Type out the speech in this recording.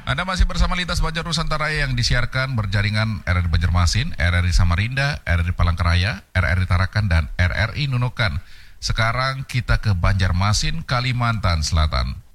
Anda masih bersama Lintas Banjar Nusantara yang disiarkan berjaringan RRI Banjarmasin, RRI Samarinda, RRI Palangkaraya, RRI Tarakan, dan RRI Nunukan. Sekarang kita ke Banjarmasin, Kalimantan Selatan.